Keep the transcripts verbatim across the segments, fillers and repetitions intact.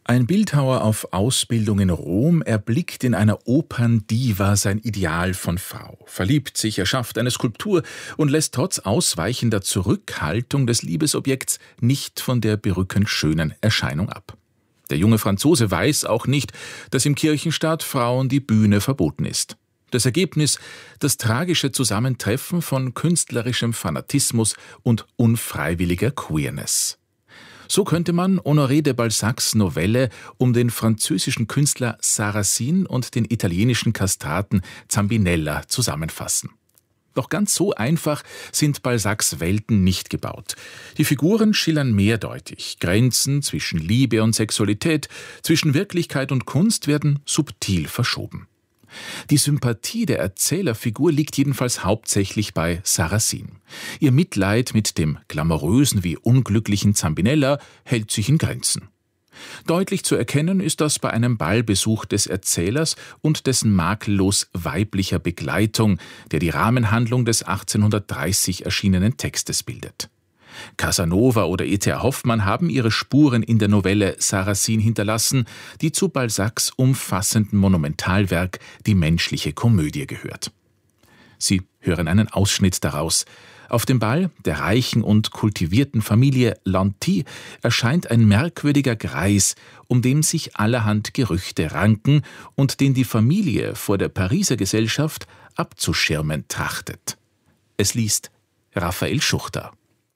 Ein Bildhauer auf Ausbildung in Rom erblickt in einer Operndiva sein Ideal von Frau, verliebt sich, erschafft eine Skulptur und lässt trotz ausweichender Zurückhaltung des Liebesobjekts nicht von der berückend schönen Erscheinung ab. Der junge Franzose weiß auch nicht, dass im Kirchenstaat Frauen die Bühne verboten ist. Das Ergebnis: das tragische Zusammentreffen von künstlerischem Fanatismus und unfreiwilliger Queerness. So könnte man Honoré de Balzacs Novelle um den französischen Künstler Sarracine und den italienischen Kastraten Zambinella zusammenfassen. Doch ganz so einfach sind Balzacs Welten nicht gebaut. Die Figuren schillern mehrdeutig. Grenzen zwischen Liebe und Sexualität, zwischen Wirklichkeit und Kunst werden subtil verschoben. Die Sympathie der Erzählerfigur liegt jedenfalls hauptsächlich bei Sarracine. Ihr Mitleid mit dem glamourösen wie unglücklichen Zambinella hält sich in Grenzen. Deutlich zu erkennen ist das bei einem Ballbesuch des Erzählers und dessen makellos weiblicher Begleitung, der die Rahmenhandlung des achtzehnhundertdreißig erschienenen Textes bildet. Casanova oder E T A Hoffmann haben ihre Spuren in der Novelle Sarracine hinterlassen, die zu Balzacs umfassenden Monumentalwerk Die menschliche Komödie gehört. Sie hören einen Ausschnitt daraus. Auf dem Ball der reichen und kultivierten Familie Lanty erscheint ein merkwürdiger Greis, um den sich allerhand Gerüchte ranken und den die Familie vor der Pariser Gesellschaft abzuschirmen trachtet. Es liest Raphael Schuchter.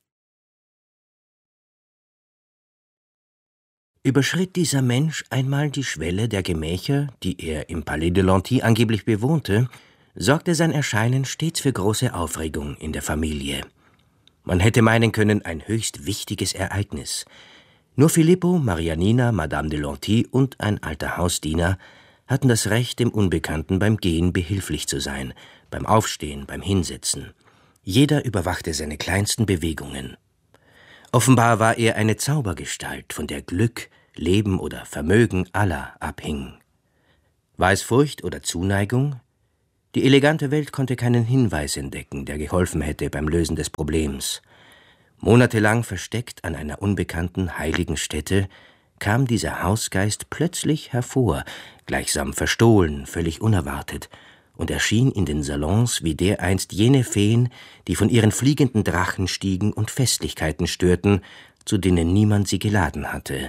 Überschritt dieser Mensch einmal die Schwelle der Gemächer, die er im Palais de Lanty angeblich bewohnte, sorgte sein Erscheinen stets für große Aufregung in der Familie. Man hätte meinen können, ein höchst wichtiges Ereignis. Nur Filippo, Marianina, Madame de Lanty und ein alter Hausdiener hatten das Recht, dem Unbekannten beim Gehen behilflich zu sein, beim Aufstehen, beim Hinsetzen. Jeder überwachte seine kleinsten Bewegungen. Offenbar war er eine Zaubergestalt, von der Glück, Leben oder Vermögen aller abhing. War es Furcht oder Zuneigung? Die elegante Welt konnte keinen Hinweis entdecken, der geholfen hätte beim Lösen des Problems. Monatelang versteckt an einer unbekannten heiligen Stätte, kam dieser Hausgeist plötzlich hervor, gleichsam verstohlen, völlig unerwartet, und erschien in den Salons wie dereinst jene Feen, die von ihren fliegenden Drachen stiegen und Festlichkeiten störten, zu denen niemand sie geladen hatte.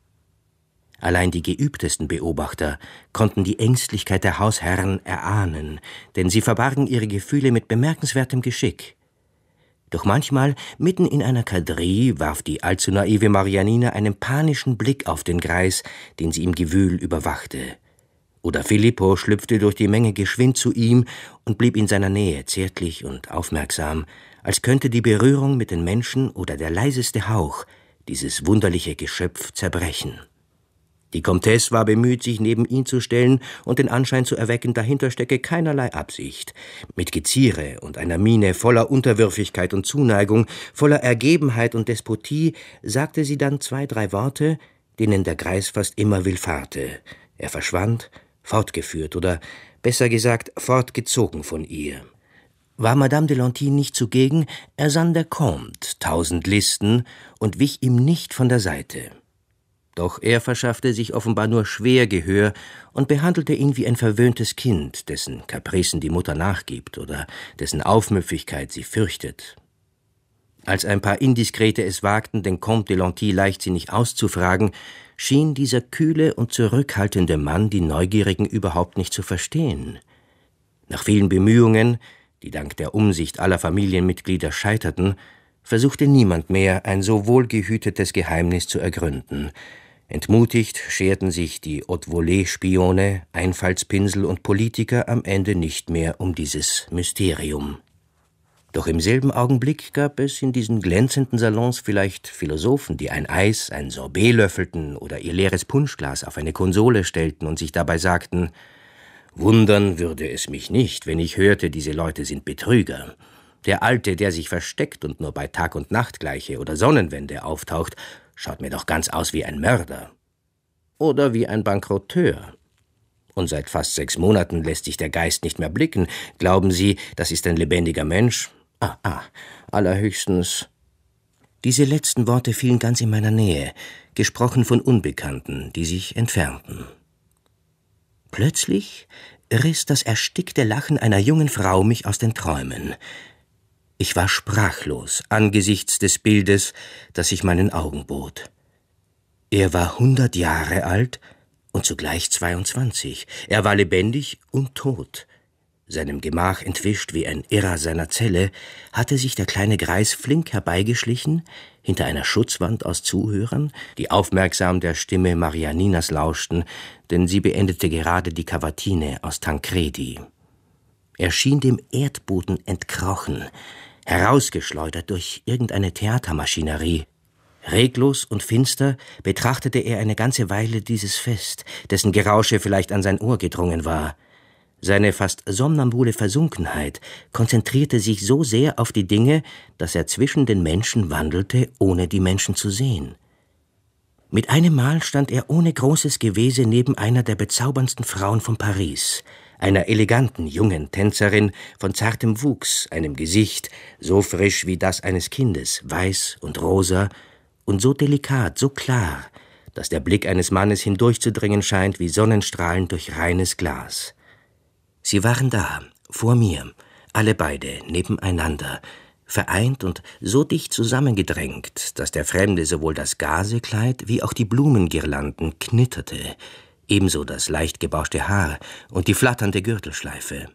Allein die geübtesten Beobachter konnten die Ängstlichkeit der Hausherren erahnen, denn sie verbargen ihre Gefühle mit bemerkenswertem Geschick. Doch manchmal, mitten in einer Quadrille, warf die allzu naive Marianina einen panischen Blick auf den Greis, den sie im Gewühl überwachte. Oder Filippo schlüpfte durch die Menge geschwind zu ihm und blieb in seiner Nähe zärtlich und aufmerksam, als könnte die Berührung mit den Menschen oder der leiseste Hauch dieses wunderliche Geschöpf zerbrechen. Die Comtesse war bemüht, sich neben ihn zu stellen und den Anschein zu erwecken, dahinter stecke keinerlei Absicht. Mit Geziere und einer Miene voller Unterwürfigkeit und Zuneigung, voller Ergebenheit und Despotie, sagte sie dann zwei, drei Worte, denen der Greis fast immer willfahrte. Er verschwand, fortgeführt oder, besser gesagt, fortgezogen von ihr. War Madame de Lanty nicht zugegen, ersann der Comte tausend Listen und wich ihm nicht von der Seite. Doch er verschaffte sich offenbar nur schwer Gehör und behandelte ihn wie ein verwöhntes Kind, dessen Kapricen die Mutter nachgibt oder dessen Aufmüpfigkeit sie fürchtet. Als ein paar Indiskrete es wagten, den Comte de Lanty leichtsinnig auszufragen, schien dieser kühle und zurückhaltende Mann die Neugierigen überhaupt nicht zu verstehen. Nach vielen Bemühungen, die dank der Umsicht aller Familienmitglieder scheiterten, versuchte niemand mehr, ein so wohlgehütetes Geheimnis zu ergründen. Entmutigt scherten sich die Haute-Volée-Spione, Einfallspinsel und Politiker am Ende nicht mehr um dieses Mysterium. Doch im selben Augenblick gab es in diesen glänzenden Salons vielleicht Philosophen, die ein Eis, ein Sorbet löffelten oder ihr leeres Punschglas auf eine Konsole stellten und sich dabei sagten: »Wundern würde es mich nicht, wenn ich hörte, diese Leute sind Betrüger. Der Alte, der sich versteckt und nur bei Tag und Nachtgleiche oder Sonnenwende auftaucht, schaut mir doch ganz aus wie ein Mörder. Oder wie ein Bankrotteur. Und seit fast sechs Monaten lässt sich der Geist nicht mehr blicken. Glauben Sie, das ist ein lebendiger Mensch? Ah, ah, allerhöchstens.« Diese letzten Worte fielen ganz in meiner Nähe, gesprochen von Unbekannten, die sich entfernten. Plötzlich riss das erstickte Lachen einer jungen Frau mich aus den Träumen. Ich war sprachlos angesichts des Bildes, das sich meinen Augen bot. Er war hundert Jahre alt und zugleich zweiundzwanzig. Er war lebendig und tot. Seinem Gemach entwischt wie ein Irrer seiner Zelle, hatte sich der kleine Greis flink herbeigeschlichen, hinter einer Schutzwand aus Zuhörern, die aufmerksam der Stimme Marianinas lauschten, denn sie beendete gerade die Cavatine aus Tancredi. Er schien dem Erdboden entkrochen, herausgeschleudert durch irgendeine Theatermaschinerie. Reglos und finster betrachtete er eine ganze Weile dieses Fest, dessen Gerausche vielleicht an sein Ohr gedrungen war. Seine fast somnambule Versunkenheit konzentrierte sich so sehr auf die Dinge, dass er zwischen den Menschen wandelte, ohne die Menschen zu sehen. Mit einem Mal stand er ohne großes Gewese neben einer der bezauberndsten Frauen von Paris, einer eleganten, jungen Tänzerin von zartem Wuchs, einem Gesicht, so frisch wie das eines Kindes, weiß und rosa und so delikat, so klar, dass der Blick eines Mannes hindurchzudringen scheint wie Sonnenstrahlen durch reines Glas. Sie waren da, vor mir, alle beide, nebeneinander, vereint und so dicht zusammengedrängt, dass der Fremde sowohl das Gazekleid wie auch die Blumengirlanden knitterte, ebenso das leicht gebauschte Haar und die flatternde Gürtelschleife.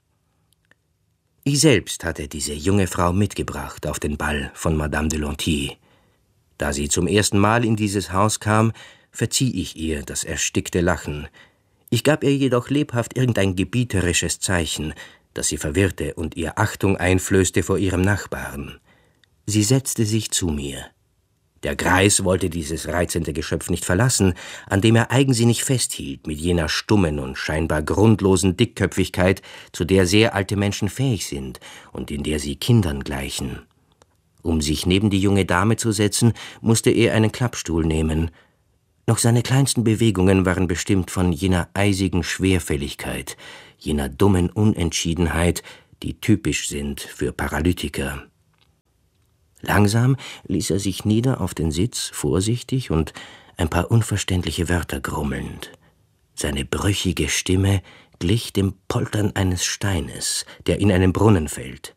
Ich selbst hatte diese junge Frau mitgebracht auf den Ball von Madame de Lanty. Da sie zum ersten Mal in dieses Haus kam, verzieh ich ihr das erstickte Lachen. Ich gab ihr jedoch lebhaft irgendein gebieterisches Zeichen, das sie verwirrte und ihr Achtung einflößte vor ihrem Nachbarn. Sie setzte sich zu mir. Der Greis wollte dieses reizende Geschöpf nicht verlassen, an dem er eigensinnig festhielt, mit jener stummen und scheinbar grundlosen Dickköpfigkeit, zu der sehr alte Menschen fähig sind und in der sie Kindern gleichen. Um sich neben die junge Dame zu setzen, musste er einen Klappstuhl nehmen. Noch seine kleinsten Bewegungen waren bestimmt von jener eisigen Schwerfälligkeit, jener dummen Unentschiedenheit, die typisch sind für Paralytiker. Langsam ließ er sich nieder auf den Sitz, vorsichtig und ein paar unverständliche Wörter grummelnd. Seine brüchige Stimme glich dem Poltern eines Steines, der in einen Brunnen fällt.